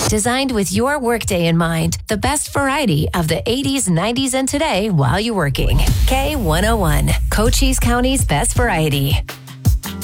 Designed with your workday in mind, the best variety of the 80s, 90s, and today while you're working. K101, Cochise County's best variety.